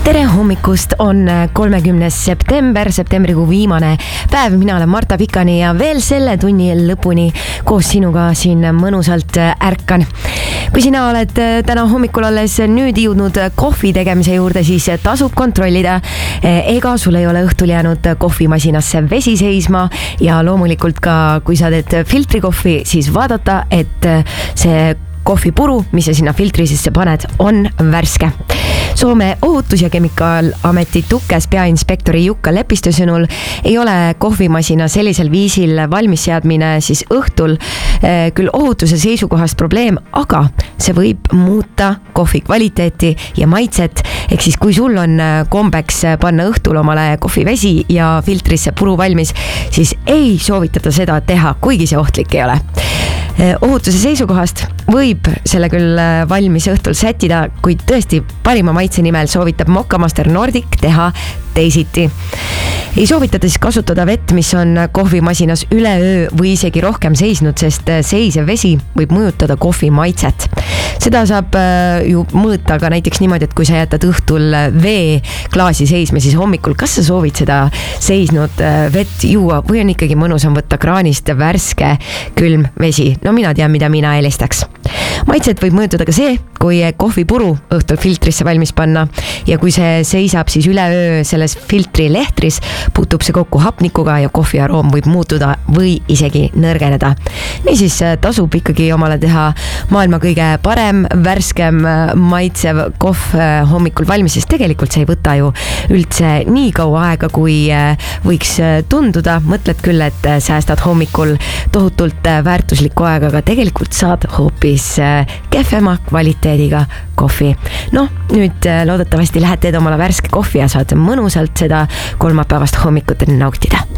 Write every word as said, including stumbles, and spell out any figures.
tere hommikust, on kolmekümnes september, septembrikuu viimane päev. Mina olen Marta Pikani ja veel selle tunni lõpuni koos sinuga siin mõnusalt ärkan. Kui sina oled täna hommikul alles nüüd jõudnud kohvi tegemise juurde, siis tasub kontrollida, ega sul ei ole õhtul jäänud kohvimasinasse vesi seisma ja loomulikult ka, kui sa teed filtrikohvi, siis vaadata, et see kohvipuru, mis sa sinna filtri sisse paned, on värske. Soome ohutus- ja kemikaalameti Tukes peainspektori Jukka Lepistö sõnul ei ole kohvimasina sellisel viisil valmis seadmine siis õhtul küll ohutuse seisukohast probleem, aga see võib muuta kohvi kvaliteeti ja maitset. Ehk siis kui sul on kombeks panna õhtul omale kohvivesi ja filtrisse puru valmis, siis ei soovitata seda teha, kuigi see ohtlik ei ole. Ohutuse seisukohast võib selle küll valmis õhtul sättida, kuid tõesti parima maitse nimel soovitab Mokkamaster Nordic teha teisiti. Ei soovitata siis kasutada vett, mis on kohvimasinas üle öö või isegi rohkem seisnud, sest seisev vesi võib mõjutada kohvi maitset. Seda saab ju mõõta ka näiteks niimoodi, et kui sa jätad õhtul vee klaasi seisma, siis hommikul kas sa soovid seda seisnud vett juua või on ikkagi mõnusam võtta kraanist värske külm vesi. No mina tean, mida mina eelistaks. Maitset võib mõjutada ka see, kui kohvipuru õhtul filtrisse valmis panna ja kui see seisab siis üle öö selles filtri lehtris, puutub see kokku hapnikuga ja kohvi aroom võib muutuda või isegi nõrgeneda. Niisiis tasub ikkagi omale teha maailma kõige parem, värskem maitsev kohv hommikul valmis, sest tegelikult see ei võta ju üldse nii kaua aega, kui võiks tunduda. Mõtled küll, et säästad hommikul tohutult väärtuslikku aega, aga tegelikult saad hoopis kehvema kvaliteediga kohvi. Noh, nüüd loodetavasti lähed teed omale värske kohvi ja saad mõnusalt seda kolmapäevast hommikut nautida.